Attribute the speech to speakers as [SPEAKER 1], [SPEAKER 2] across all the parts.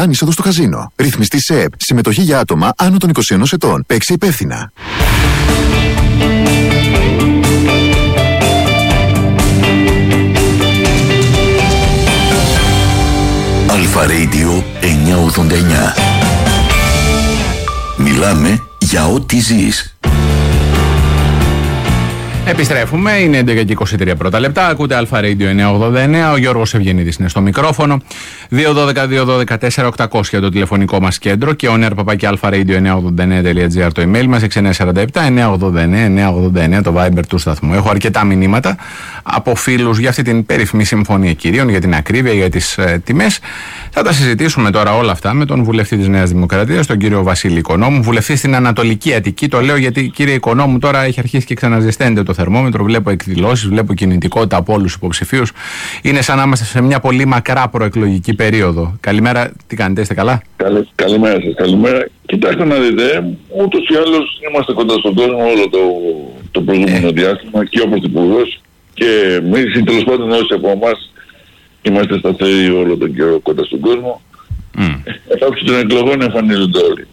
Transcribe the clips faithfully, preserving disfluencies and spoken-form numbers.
[SPEAKER 1] δωρεάν είσοδο στο καζίνο. Ρυθμιστή ΣΕΕΠ. Συμμετοχή για άτομα άνω των είκοσι ενός ετών. Παίξε υπεύθυνα.
[SPEAKER 2] Αλφα Radio εννιακόσια ογδόντα εννιά. Μιλάμε για ό,τι ζεις.
[SPEAKER 3] Επιστρέφουμε, είναι έντεκα και είκοσι τρία πρώτα λεπτά. Ακούτε Αλφα Radio εννιακόσια ογδόντα εννιά. Ο Γιώργος Ευγενίδης είναι στο μικρόφωνο. δύο ένα δύο δύο ένα τέσσερα οκτακόσια το τηλεφωνικό μας κέντρο και on air παπάκι αλφα radio εννιακόσια ογδόντα εννιά τελεία τζι άρ το email μας, έξι εννιά τέσσερα επτά εννιακόσια ογδόντα εννιά εννιακόσια ογδόντα εννιά το Viber του σταθμού. Έχω αρκετά μηνύματα από φίλους για αυτή την περίφημη συμφωνία κυρίων, για την ακρίβεια, για τις ε, τιμές. Θα τα συζητήσουμε τώρα όλα αυτά με τον βουλευτή της Νέας Δημοκρατίας, τον κύριο Βασίλη Οικονόμου, βουλευτή στην Ανατολική Αττική. Το λέω γιατί, κύριε Οικονόμου, τώρα έχει αρχίσει και ξαναζεσταίνεται το θερμόμετρο. Βλέπω εκδηλώσεις, βλέπω κινητικότητα από όλους τους υποψηφίους. Είναι σαν να είμαστε σε μια πολύ μακρά προεκλογική περίοδο. Καλημέρα, τι κάνετε, είστε καλά?
[SPEAKER 4] Καλη, καλημέρα σας, καλημέρα. Κοιτάξτε να δείτε, ούτως ή άλλως είμαστε κοντά στον κόσμο όλο το, το προηγούμενο ε. διάστημα και ο Πρωθυπουργός και εμείς, τέλος πάντων όσοι από εμάς είμαστε σταθεροί όλο τον καιρό κοντά στον κόσμο. Mm. Εφ' των εκλογών εμφανίζονται όλοι.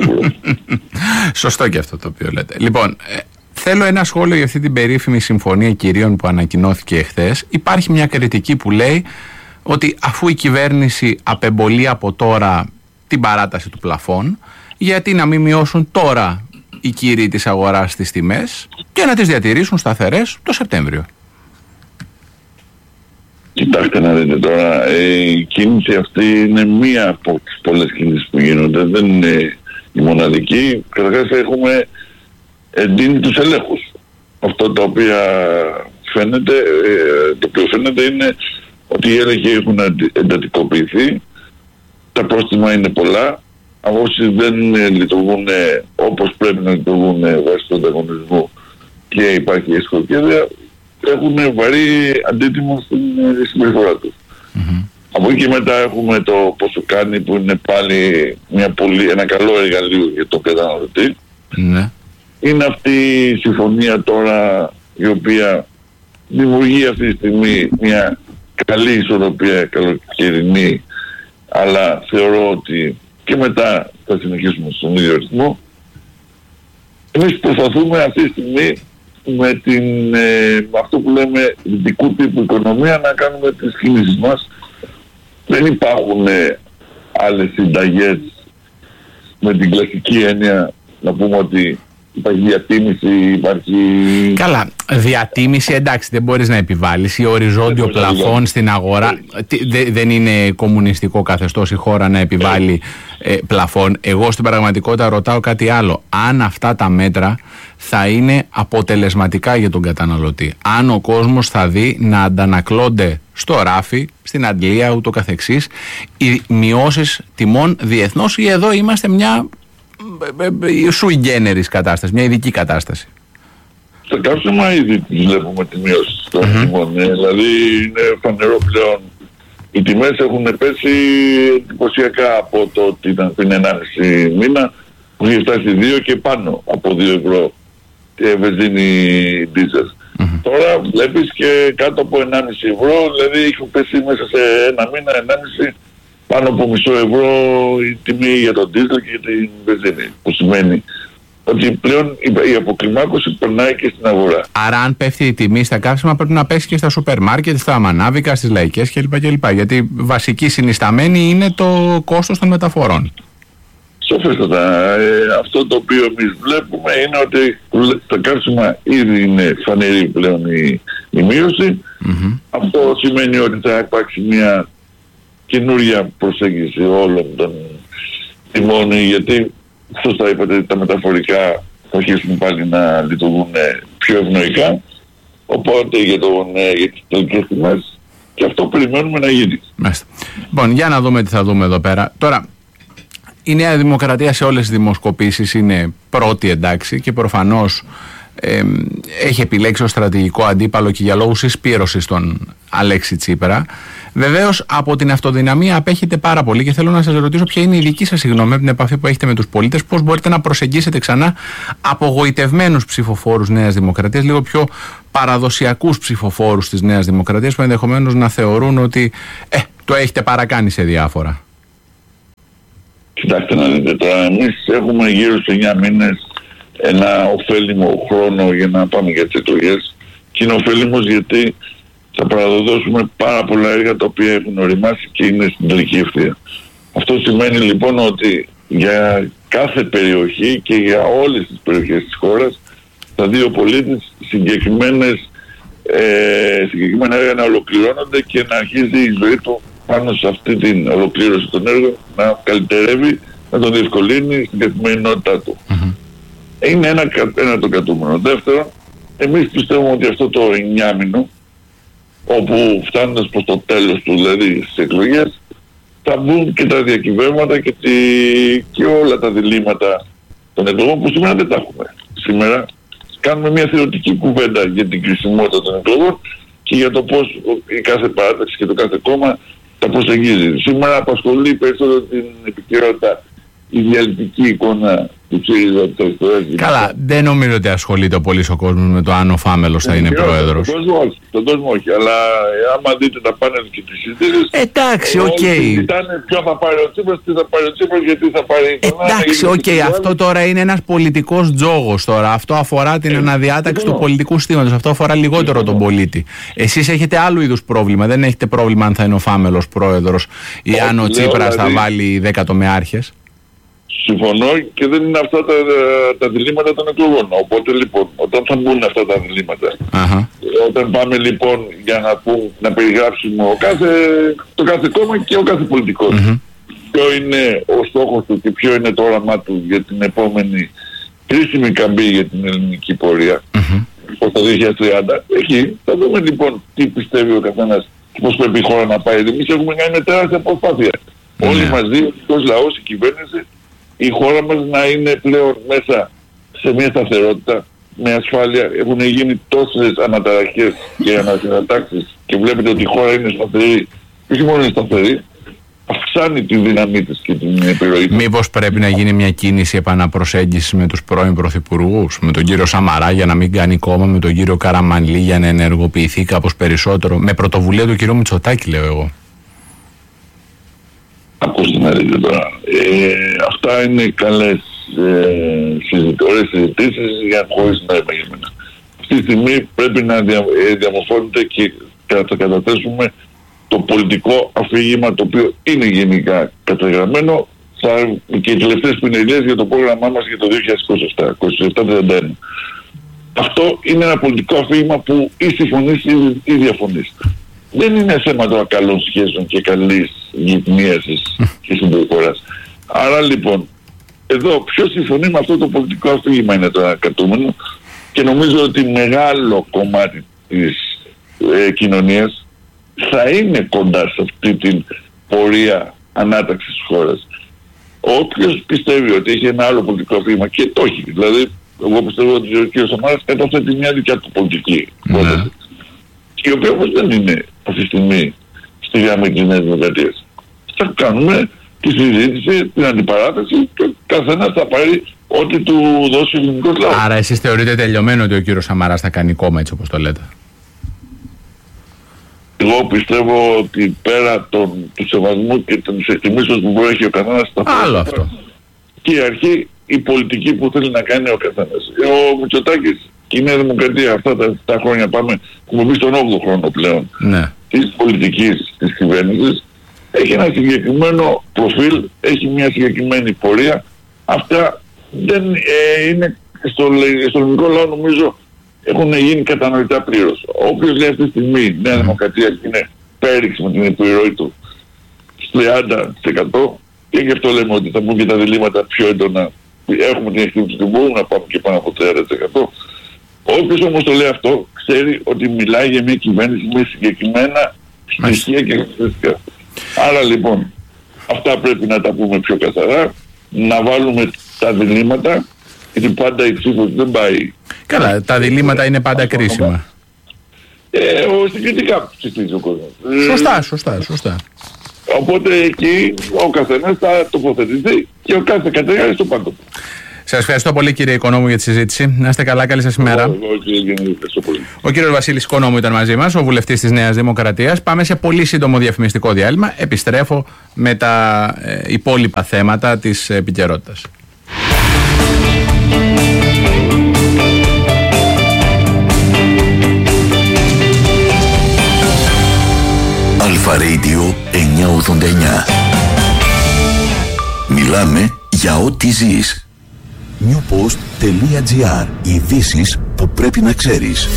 [SPEAKER 3] Σωστό και αυτό το οποίο λέτε. Λοιπόν, ε, θέλω ένα σχόλιο για αυτή την περίφημη συμφωνία κυρίων που ανακοινώθηκε εχθές. Υπάρχει μια κριτική που λέει ότι αφού η κυβέρνηση απεμπολεί από τώρα την παράταση του πλαφών, γιατί να μην μειώσουν τώρα οι κύριοι της αγοράς τις τιμές και να τις διατηρήσουν σταθερές το Σεπτέμβριο.
[SPEAKER 4] Κοιτάξτε να δείτε τώρα, ε, η κίνηση αυτή είναι μία από τις πολλές κινήσεις που γίνονται, δεν είναι η μοναδική. Καταρχάς έχουμε εντείνει τους ελέγχους. Αυτό το οποίο φαίνεται, ε, το οποίο φαίνεται είναι ότι οι έλεγχοι έχουν εντατικοποιηθεί, τα πρόστιμα είναι πολλά, όσοι δεν λειτουργούν όπως πρέπει να λειτουργούν βάσει του ανταγωνισμού και υπάρχει εσχοκέρδεια, έχουν βαρύ αντίτιμο στην συμπεριφορά τους. Mm-hmm. Από εκεί και μετά έχουμε το πόσο κάνει, που είναι πάλι μια πολύ, ένα καλό εργαλείο για τον καταναλωτή. Mm-hmm. Είναι αυτή η συμφωνία τώρα η οποία δημιουργεί αυτή τη στιγμή μια καλή ισορροπία, καλοκαιρινή, αλλά θεωρώ ότι και μετά θα συνεχίσουμε στον ίδιο ρυθμό. Εμείς προσπαθούμε αυτή τη στιγμή με, την, ε, με αυτό που λέμε δυτικού τύπου οικονομία να κάνουμε τις κινήσεις μας. Δεν υπάρχουν ε, άλλες συνταγές με την κλασική έννοια να πούμε ότι υπάρχει διατίμηση, υπάρχει...
[SPEAKER 3] Καλά, διατίμηση εντάξει δεν μπορείς να επιβάλλεις, ή οριζόντιο πλαφόν στην αγορά. Δε, δεν είναι κομμουνιστικό καθεστώς η χώρα να επιβάλλει ε, πλαφόν. Εγώ στην πραγματικότητα ρωτάω κάτι άλλο. Αν αυτά τα μέτρα θα είναι αποτελεσματικά για τον καταναλωτή. Αν ο κόσμος θα δει να αντανακλώνται στο ράφι, στην αντλία, ούτω καθεξής, οι μειώσεις τιμών διεθνώς, ή εδώ είμαστε μια sui generis κατάσταση, μια ειδική κατάσταση.
[SPEAKER 4] Στο καύσιμα ήδη βλέπουμε τη μείωση των mm-hmm. τιμών. Δηλαδή είναι φανερό πλέον. Οι τιμές έχουν πέσει εντυπωσιακά από το ότι ήταν πριν ενάμιση μήνα που είχε φτάσει δύο και πάνω από δύο ευρώ και βενζίνη ντίζελ. Mm-hmm. Τώρα βλέπεις και κάτω από ενάμιση ευρώ, δηλαδή έχουν πέσει μέσα σε ένα μήνα, ενάμιση πάνω από μισό ευρώ η τιμή για τον ντίζελ και για την βενζίνη. Που σημαίνει ότι πλέον η αποκλιμάκωση περνάει και στην αγορά. Άρα,
[SPEAKER 3] αν πέφτει η τιμή στα καύσιμα, πρέπει να πέσει και στα σούπερ μάρκετ, στα μανάβικα, στις λαϊκές κλπ. κλπ. Γιατί βασική συνισταμένη είναι το κόστος των μεταφορών.
[SPEAKER 4] Σοφέστατα. Ε, αυτό το οποίο εμείς βλέπουμε είναι ότι τα καύσιμα ήδη είναι φανερή πλέον η, η μείωση. Mm-hmm. Αυτό σημαίνει ότι θα υπάρξει μια καινούρια προσέγγιση όλων των τιμών, γιατί σωστά είπατε τα μεταφορικά θα αρχίσουν πάλι να λειτουργούν πιο ευνοϊκά, οπότε για, τον, για τις τελικές τιμές και αυτό περιμένουμε να γίνει.
[SPEAKER 3] Μάλιστα. Λοιπόν, για να δούμε τι θα δούμε εδώ πέρα. Τώρα, η Νέα Δημοκρατία σε όλες τις δημοσκοπήσεις είναι πρώτη, εντάξει, και προφανώς ε, έχει επιλέξει ως στρατηγικό αντίπαλο και για λόγους εισπύρωσης τον Αλέξη Τσίπρα. Βεβαίως από την αυτοδυναμία απέχετε πάρα πολύ και θέλω να σας ρωτήσω ποια είναι η δική σας γνώμη από την επαφή που έχετε με τους πολίτες, πώς μπορείτε να προσεγγίσετε ξανά απογοητευμένους ψηφοφόρους Νέας Δημοκρατίας, λίγο πιο παραδοσιακούς ψηφοφόρους της Νέας Δημοκρατίας που ενδεχομένως να θεωρούν ότι ε, το έχετε παρακάνει σε διάφορα.
[SPEAKER 4] Κοιτάξτε να δείτε τώρα, εμείς έχουμε γύρω στους εννιά μήνες ένα ωφέλιμο χρόνο για να πάμε για τις εκλογές, και είναι ωφέλιμος γιατί θα παραδώσουμε πάρα πολλά έργα τα οποία έχουν οριμάσει και είναι στην τελική ευθεία. Αυτό σημαίνει λοιπόν ότι για κάθε περιοχή και για όλες τις περιοχές της χώρας θα δει ο πολίτης συγκεκριμένες, ε, συγκεκριμένα έργα να ολοκληρώνονται και να αρχίζει η ζωή του πάνω σε αυτή την ολοκλήρωση των έργων να καλυτερεύει, να τον διευκολύνει στην καθημερινότητά του. Mm-hmm. Είναι ένα, ένα το κατούμενο. Δεύτερον, εμείς πιστεύουμε ότι αυτό το εννιάμινο, όπου φτάνοντας προς το τέλος του, δηλαδή στις εκλογές, θα μπουν και τα διακυβεύματα και, τη, και όλα τα διλήμματα των εκλογών που σήμερα δεν τα έχουμε. Σήμερα κάνουμε μια θεωρητική κουβέντα για την κρισιμότητα των εκλογών και για το πώς η κάθε παράταξη και το κάθε κόμμα τα προσεγγίζει. Σήμερα απασχολεί περισσότερο την επικαιρότητα η διαλυτική εικόνα του ΣΥΡΙΖΑ.
[SPEAKER 3] Καλά, δεν νομίζω ότι ασχολείται ο πολύς ο κόσμος με το αν ο Φάμελος θα είναι πρόεδρος.
[SPEAKER 4] Τον κόσμο όχι, τον κόσμο όχι, αλλά άμα δείτε τα πάνελ και τις συζητήσεις,
[SPEAKER 3] εντάξει, οκ. Okay.
[SPEAKER 4] Συζητάνε ποιο θα πάρει ο Τσίπρας, τι θα πάρει ο Τσίπρας, γιατί θα πάρει τον άλλο.
[SPEAKER 3] Εντάξει, οκ, okay. Αυτό τώρα είναι ένας πολιτικός τζόγος τώρα. Αυτό αφορά την ε, αναδιάταξη του πολιτικού στήματος. Αυτό αφορά λιγότερο τον πολίτη. Εσείς έχετε άλλου είδους πρόβλημα. Δεν έχετε πρόβλημα αν θα είναι ο Φάμελος πρόεδρος ή αν ο Τσίπρας θα βάλει δέκα τομεάρχες.
[SPEAKER 4] Συμφωνώ, και δεν είναι αυτά τα, τα διλήμματα των εκλογών. Οπότε λοιπόν, όταν θα μπουν αυτά τα διλήμματα, uh-huh. όταν πάμε λοιπόν για να, πούμε, να περιγράψουμε ο κάθε, το κάθε κόμμα και ο κάθε πολιτικός, uh-huh. ποιο είναι ο στόχος του και ποιο είναι το όραμά του για την επόμενη κρίσιμη καμπή για την ελληνική πορεία, uh-huh. ως το δύο χιλιάδες τριάντα, εκεί θα δούμε λοιπόν τι πιστεύει ο καθένας και πώς πρέπει η χώρα να πάει. Εμείς έχουμε κάνει τεράστια προσπάθεια. Uh-huh. Όλοι μαζί, ο λαός, η κυβέρνηση, η χώρα μας να είναι πλέον μέσα σε μια σταθερότητα, με ασφάλεια. Έχουν γίνει τόσες αναταραχές και αναταράξεις και βλέπετε ότι η χώρα είναι σταθερή. Όχι μόνο είναι σταθερή, αυξάνει τη δύναμή της και την επιρροή της.
[SPEAKER 3] Μήπως πρέπει να γίνει μια κίνηση επαναπροσέγγισης με τους πρώην πρωθυπουργούς, με τον κύριο Σαμαρά για να μην κάνει κόμμα, με τον κύριο Καραμανλή για να ενεργοποιηθεί κάπως περισσότερο, με πρωτοβουλία του κύριου Μητσοτάκη, λέω εγώ?
[SPEAKER 4] Ακούστε να δείτε τώρα. Ε, αυτά είναι καλές ε, συζητήσεις, συζητήσεις για χωρίς νόημα για μένα. Αυτή τη στιγμή πρέπει να δια, ε, διαμορφώνεται και θα καταθέσουμε το πολιτικό αφήγημα, το οποίο είναι γενικά καταγραμμένο θα, και οι τελευταίες πινελιές για το πρόγραμμά μας για το δύο χιλιάδες είκοσι επτά, είκοσι επτά τριάντα ένα. Αυτό είναι ένα πολιτικό αφήγημα που ή συμφωνείς ή, ή διαφωνείς. Δεν είναι θέμα τώρα καλών σχέσεων και καλής γυπνίασης και συμπεριφοράς. Άρα λοιπόν, εδώ ποιος συμφωνεί με αυτό το πολιτικό αφήγημα είναι το ανακατούμενο, και νομίζω ότι μεγάλο κομμάτι της ε, κοινωνίας θα είναι κοντά σε αυτή την πορεία ανάταξης της χώρας. Όποιος πιστεύει ότι έχει ένα άλλο πολιτικό αφήγημα, και το έχει, δηλαδή εγώ πιστεύω ότι ο κ. Σαμάρας καταθέτει μια δικιά του πολιτική πρόταση, ναι. η οποία όμως δεν είναι αυτή τη στιγμή στη γραμμή της Νέας Δημοκρατίας. Θα κάνουμε τη συζήτηση, την αντιπαράθεση και καθένας θα πάρει ό,τι του δώσει ο ελληνικός λαός.
[SPEAKER 3] Άρα εσείς θεωρείτε τελειωμένο ότι ο κύριος Σαμαράς θα κάνει κόμμα, έτσι όπως το λέτε?
[SPEAKER 4] Εγώ πιστεύω ότι πέρα τον, του σεβασμού και των εκτιμήσεων που μπορεί να έχει ο καθένας, θα
[SPEAKER 3] άλλο αυτό.
[SPEAKER 4] Και η αρχή, η πολιτική που θέλει να κάνει ο καθένας. Ο Μητσοτάκης και η Νέα Δημοκρατία αυτά τα, τα χρόνια πάμε, έχουμε μπει στον όγδοο χρόνο πλέον, ναι. της πολιτικής της κυβέρνησης, έχει ένα συγκεκριμένο προφίλ, έχει μια συγκεκριμένη πορεία. Αυτά δεν ε, είναι στο, στο ελληνικό λαό, νομίζω έχουν γίνει κατανοητά πλήρως. Όποιος λέει αυτή τη στιγμή η Νέα Δημοκρατία είναι πέριξη με την επιρροή του στο τριάντα τοις εκατό, και γι' αυτό λέμε ότι θα μπουν και τα διλήμματα πιο έντονα. Έχουμε την εκτίμηση ότι μπορούμε να πάμε και πάνω από τριάντα τοις εκατό. Όποιος όμως το λέει αυτό, ξέρει ότι μιλάει για μια κυβέρνηση με συγκεκριμένα στοιχεία και χαρακτηριστικά. Άρα λοιπόν, αυτά πρέπει να τα πούμε πιο καθαρά, να βάλουμε τα διλήμματα, γιατί πάντα η ψήφος δεν πάει.
[SPEAKER 3] Καλά, τα διλήμματα είναι πάντα κρίσιμα.
[SPEAKER 4] Ε, ο συγκριτικά ψηφίζει ο κόσμος.
[SPEAKER 3] Σωστά, σωστά, σωστά.
[SPEAKER 4] Οπότε εκεί ο καθένας θα τοποθετηθεί και ο κάθε κατηγορίας στο πάντο.
[SPEAKER 3] Σας ευχαριστώ πολύ, κύριε Οικονόμου, για τη συζήτηση. Να είστε καλά, καλή σας ημέρα.
[SPEAKER 4] Εγώ, κύριε Γεννή, ευχαριστώ πολύ.
[SPEAKER 3] Ο κύριος Βασίλης Οικονόμου ήταν μαζί μας, ο βουλευτής της Νέας Δημοκρατίας. Πάμε σε πολύ σύντομο διαφημιστικό διάλειμμα. Επιστρέφω με τα ε, υπόλοιπα θέματα της επικαιρότητας.
[SPEAKER 2] Αλφα Radio εννιακόσια ογδόντα εννιά. Μιλάμε για ό,τι ζεις. newpost.gr. Ειδήσεις που πρέπει να ξέρεις.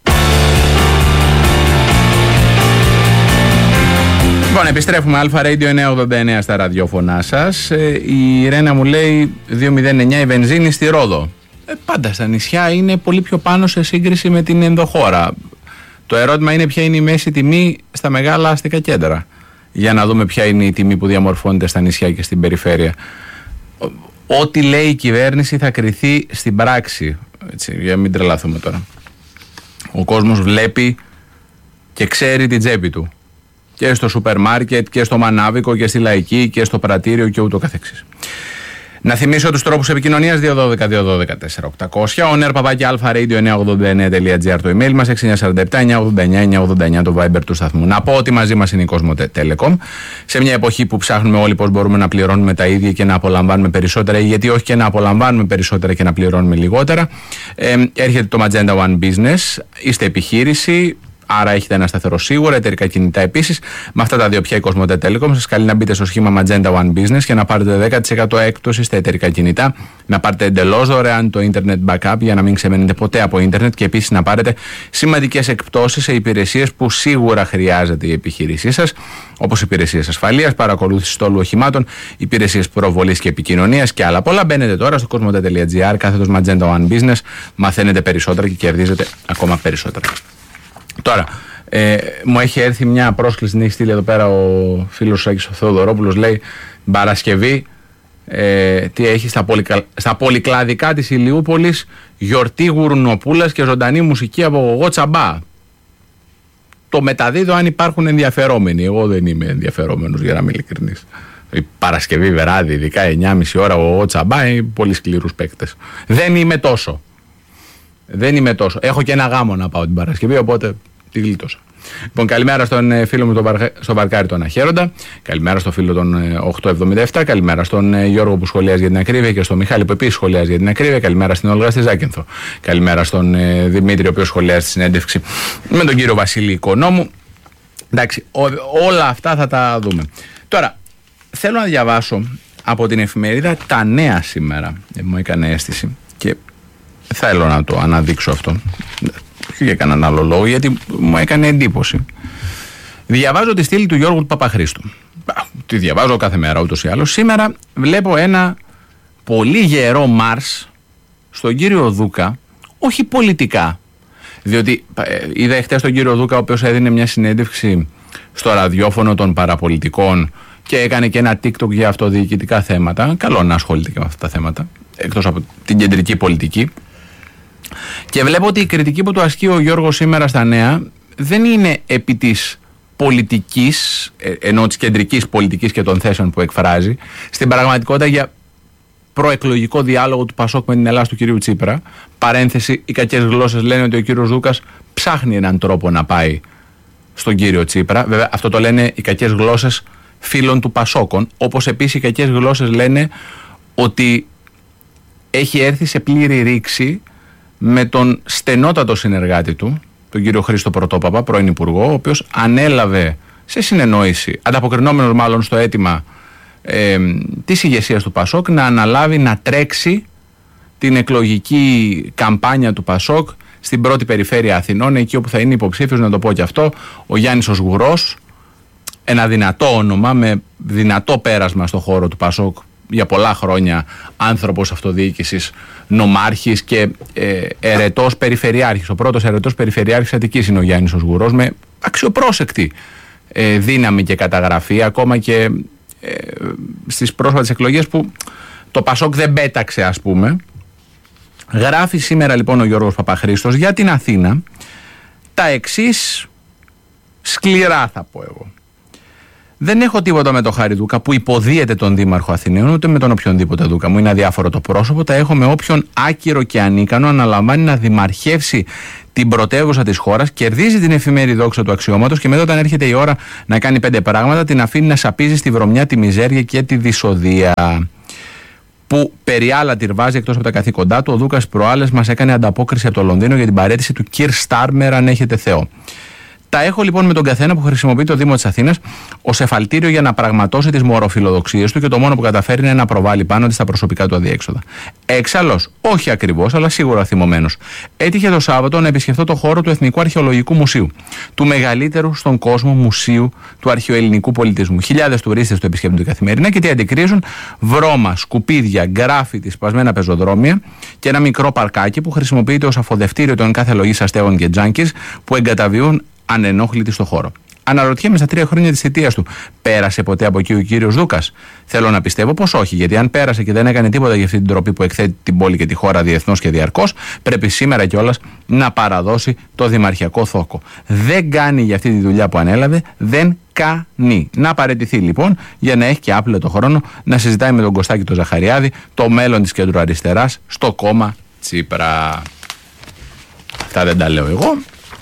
[SPEAKER 3] Λοιπόν, επιστρέφουμε. Αλφα Radio εννιακόσια ογδόντα εννιά στα ραδιόφωνά σας. Ε, η Ρένα μου λέει δύο μηδέν εννιά η βενζίνη στη Ρόδο. Ε, πάντα στα νησιά είναι πολύ πιο πάνω σε σύγκριση με την ενδοχώρα. Το ερώτημα είναι ποια είναι η μέση τιμή στα μεγάλα αστικά κέντρα. Για να δούμε ποια είναι η τιμή που διαμορφώνεται στα νησιά και στην περιφέρεια. Ό,τι λέει η κυβέρνηση θα κριθεί στην πράξη. Έτσι, για να μην τρελάθουμε τώρα. Ο κόσμος βλέπει και ξέρει την τσέπη του. Και στο σούπερ μάρκετ και στο μανάβικο και στη λαϊκή και στο πρατήριο και ούτω καθεξής. Να θυμίσω τους τρόπους επικοινωνίας: δύο ένα δύο δύο ένα δύο τέσσερα οκτακόσια, ο νερ παπάκι αλφα-radio εννιακόσια ογδόντα εννιά τελεία τζι άρ το email μας, έξι εννιά τέσσερα επτά εννιακόσια ογδόντα εννιά εννιακόσια ογδόντα εννιά το Viber του σταθμού. Να πω ότι μαζί μας είναι η Cosmote Telecom. Σε μια εποχή που ψάχνουμε όλοι πώς μπορούμε να πληρώνουμε τα ίδια και να απολαμβάνουμε περισσότερα, ή γιατί όχι και να απολαμβάνουμε περισσότερα και να πληρώνουμε λιγότερα, ε, έρχεται το Magenta One Business. Είστε επιχείρηση. Άρα έχετε ένα σταθερό σίγουρα, εταιρικά κινητά επίσης. Με αυτά τα δύο πια η Cosmote Telecom σας καλεί να μπείτε στο σχήμα Magenta One Business και να πάρετε δέκα τοις εκατό έκπτωση στα εταιρικά κινητά. Να πάρετε εντελώς δωρεάν το Internet Backup για να μην ξεμένετε ποτέ από Ίντερνετ και επίσης να πάρετε σημαντικές εκπτώσεις σε υπηρεσίες που σίγουρα χρειάζεται η επιχείρησή σας, όπως υπηρεσίες ασφαλείας, παρακολούθηση στόλου οχημάτων, υπηρεσίες προβολής και επικοινωνίας και άλλα πολλά. Μπαίνετε τώρα στο cosmote τελεία τζι άρ κάθετος Magenta One Business, μαθαίνετε περισσότερα και κερδίζετε ακόμα περισσότερα. Τώρα, ε, μου έχει έρθει μια πρόσκληση, την έχει στείλει εδώ πέρα ο φίλος Σάκης ο Θεοδωρόπουλος, λέει Παρασκευή, ε, τι έχει στα, πολυκα... στα πολυκλαδικά της Ηλιούπολης, γιορτή γουρνοπούλας και ζωντανή μουσική από Γογό Τσαμπά. Το μεταδίδω αν υπάρχουν ενδιαφερόμενοι. Εγώ δεν είμαι ενδιαφερόμενος, για να είμαι ειλικρινής. Η Παρασκευή βράδυ, ειδικά εννιά και μισή ώρα, ο Γογό Τσαμπά, είναι πολύ σκληρούς παίκτες. Δεν είμαι τόσο. Δεν είμαι τόσο. Έχω και ένα γάμο να πάω την Παρασκευή, οπότε τη γλίτωσα. Λοιπόν, καλημέρα στον φίλο μου τον Παρχα... στον Παρκάρι τον Αχέροντα. Καλημέρα στο φίλο των οκτακόσια εβδομήντα επτά. Καλημέρα στον Γιώργο που σχολιάζει για την ακρίβεια και στον Μιχάλη που επίσης σχολιάζει για την ακρίβεια. Καλημέρα στην Όλγα στη Ζάκυνθο. Καλημέρα στον ε, Δημήτρη, ο οποίος σχολιάζει στη συνέντευξη με τον κύριο Βασίλη Οικονόμου. Εντάξει, ό, όλα αυτά θα τα δούμε. Τώρα, θέλω να διαβάσω από την εφημερίδα Τα Νέα σήμερα. Ε, μου έκανε αίσθηση και θέλω να το αναδείξω αυτό. Όχι για κανέναν άλλο λόγο, γιατί μου έκανε εντύπωση. Διαβάζω τη στήλη του Γιώργου του Παπαχρήστου. Τη διαβάζω κάθε μέρα ούτως ή άλλως. Σήμερα βλέπω ένα πολύ γερό Μάρς στον κύριο Δούκα, όχι πολιτικά. Διότι ε, είδα χτες τον κύριο Δούκα, ο οποίος έδινε μια συνέντευξη στο ραδιόφωνο των παραπολιτικών και έκανε και ένα TikTok για αυτοδιοικητικά θέματα. Καλό να ασχολείται και με αυτά τα θέματα, εκτός από την κεντρική πολιτική. Και βλέπω ότι η κριτική που του ασκεί ο Γιώργος σήμερα στα Νέα δεν είναι επί της πολιτικής, ενώ της κεντρικής πολιτικής και των θέσεων που εκφράζει, στην πραγματικότητα για προεκλογικό διάλογο του Πασόκ με την Ελλάδα του κυρίου Τσίπρα. Παρένθεση, οι κακές γλώσσες λένε ότι ο κύριος Δούκας ψάχνει έναν τρόπο να πάει στον κύριο Τσίπρα. Βέβαια, αυτό το λένε οι κακές γλώσσες φίλων του Πασόκων, όπως επίσης οι κακές γλώσσες λένε ότι έχει έρθει σε πλήρη ρήξη με τον στενότατο συνεργάτη του, τον κύριο Χρήστο Πρωτόπαπα, πρώην Υπουργό, ο οποίος ανέλαβε σε συνεννόηση, ανταποκρινόμενος μάλλον στο αίτημα ε, της ηγεσίας του Πασόκ, να αναλάβει να τρέξει την εκλογική καμπάνια του Πασόκ στην πρώτη περιφέρεια Αθηνών, εκεί όπου θα είναι υποψήφιος, να το πω και αυτό, ο Γιάννης ο Σγουρός, ένα δυνατό όνομα με δυνατό πέρασμα στο χώρο του Πασόκ, για πολλά χρόνια άνθρωπος αυτοδιοίκησης, νομάρχης και ε, ερετός περιφερειάρχης. Ο πρώτος ερετός περιφερειάρχης Αττικής είναι ο Γιάννης ο Σγουρός, με αξιοπρόσεκτη ε, δύναμη και καταγραφή, ακόμα και ε, στις πρόσφατες εκλογές που το Πασόκ δεν πέταξε, ας πούμε. Γράφει σήμερα λοιπόν ο Γιώργος Παπαχρήστος για την Αθήνα τα εξής σκληρά, θα πω εγώ. Δεν έχω τίποτα με τον Χάρη Δούκα που υποδίεται τον Δήμαρχο Αθηναίων, ούτε με τον οποιονδήποτε Δούκα. Μου είναι αδιάφορο το πρόσωπο. Τα έχω με όποιον άκυρο και ανίκανο αναλαμβάνει να δημαρχεύσει την πρωτεύουσα της χώρας, κερδίζει την εφημερή δόξα του αξιώματος και μετά, όταν έρχεται η ώρα να κάνει πέντε πράγματα, την αφήνει να σαπίζει στη βρωμιά, τη μιζέρια και τη δυσοδεία. Που περί άλλα τυρβάζει εκτός από τα καθήκοντά του. Ο Δούκας προάλλες μας έκανε ανταπόκριση από το Λονδίνο για την παραίτηση του Κυρ Στάρμερ, αν έχετε Θεό. Τα έχω λοιπόν με τον καθένα που χρησιμοποιεί το Δήμο της Αθήνας ως εφαλτήριο για να πραγματώσει τις μωροφιλοδοξίες του και το μόνο που καταφέρει είναι να προβάλλει πάνω της τα προσωπικά του αδιέξοδα. Έξαλλος, όχι ακριβώς, αλλά σίγουρα θυμωμένος. Έτυχε το Σάββατο να επισκεφτώ το χώρο του Εθνικού Αρχαιολογικού Μουσείου, του μεγαλύτερου στον κόσμο μουσείου του αρχαιοελληνικού πολιτισμού. Χιλιάδες τουρίστες το επισκέπτονται καθημερινά και τι αντικρίζουν? Βρώμα, σκουπίδια, γκράφιτι, σπασμένα πεζοδρόμια και ένα μικρό παρκάκι που χρησιμοποιείται ως αφοδευτήριο των κάθε λογής αστέγων και τζάνκις που εγκαταβιούν ανενόχλητοι στο χώρο. Αναρωτιέμαι στα τρία χρόνια της θητείας του, πέρασε ποτέ από εκεί ο κύριος Δούκας? Θέλω να πιστεύω πως όχι, γιατί αν πέρασε και δεν έκανε τίποτα για αυτή την τροπή που εκθέτει την πόλη και τη χώρα διεθνώς και διαρκώς, πρέπει σήμερα κιόλας να παραδώσει το δημαρχιακό θόκο. Δεν κάνει για αυτή τη δουλειά που ανέλαβε, δεν κάνει. Να παραιτηθεί λοιπόν για να έχει και άπλετο χρόνο να συζητάει με τον Κωστάκη τον Ζαχαριάδη το μέλλον της κεντροαριστεράς στο κόμμα Τσίπρα. Αυτά δεν τα λέω εγώ.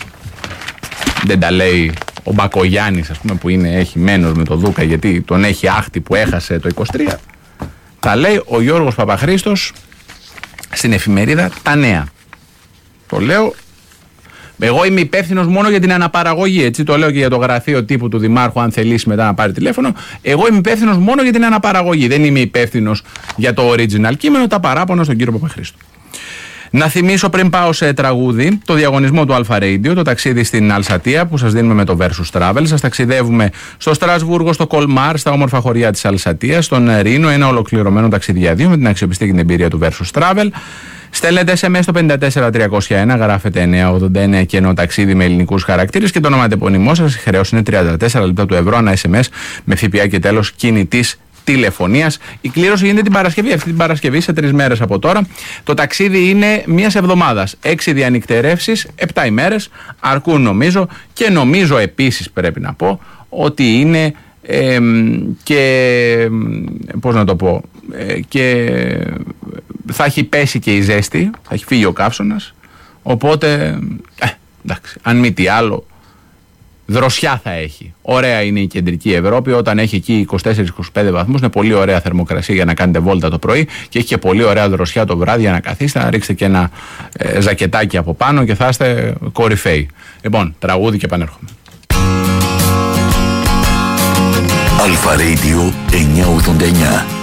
[SPEAKER 3] Δεν τα λέει ο Μπακογιάννης, ας πούμε, που είναι, έχει μένος με τον Δούκα γιατί τον έχει άχτη που έχασε το είκοσι τρία. Τα λέει ο Γιώργος Παπαχρήστος στην εφημερίδα Τα Νέα. Το λέω. Εγώ είμαι υπεύθυνος μόνο για την αναπαραγωγή. Έτσι το λέω και για το γραφείο τύπου του Δημάρχου, αν θελήσει μετά να πάρει τηλέφωνο. Εγώ είμαι υπεύθυνος μόνο για την αναπαραγωγή. Δεν είμαι υπεύθυνος για το original κείμενο, τα παράπονα στον κύριο Παπαχρήστο. Να θυμίσω πριν πάω σε τραγούδι το διαγωνισμό του Αλφα Radio, το ταξίδι στην Αλσατία που σας δίνουμε με το Versus Travel. Σας ταξιδεύουμε στο Στρασβούργο, στο Κολμάρ, στα όμορφα χωριά της Αλσατίας, στον Ρήνο, ένα ολοκληρωμένο ταξίδι για δύο με την αξιοπιστία και την εμπειρία του Versus Travel. Στέλνετε ες εμ ες στο πέντε τέσσερα τριακόσια ένα, γράφετε εννιακόσια ογδόντα εννέα και εννοώ ταξίδι με ελληνικούς χαρακτήρες και το όνομα τεπώνυμό σας. Η χρέωση είναι τριάντα τέσσερα λεπτά του ευρώ ανά ες εμ ες με ΦΠΑ και τέλος κινητής τηλεφωνίας. Η κλήρωση γίνεται την Παρασκευή, αυτή την Παρασκευή σε τρεις μέρες από τώρα. Το ταξίδι είναι μιας εβδομάδας. Έξι διανυκτερεύσεις, επτά ημέρες αρκούν νομίζω και νομίζω επίσης πρέπει να πω ότι είναι ε, και πώς να το πω ε, και θα έχει πέσει και η ζέστη, θα έχει φύγει ο καύσωνας, οπότε ε, εντάξει, αν μη τι άλλο δροσιά θα έχει. Ωραία είναι η κεντρική Ευρώπη, όταν έχει εκεί είκοσι τέσσερα είκοσι πέντε βαθμούς, είναι πολύ ωραία θερμοκρασία για να κάνετε βόλτα το πρωί και έχει και πολύ ωραία δροσιά το βράδυ για να καθίσετε, να ρίξετε και ένα ε, ζακετάκι από πάνω και θα είστε κορυφαίοι. Λοιπόν, τραγούδι και επανέρχομαι.
[SPEAKER 2] Αλφα Radio εννιακόσια ογδόντα εννέα.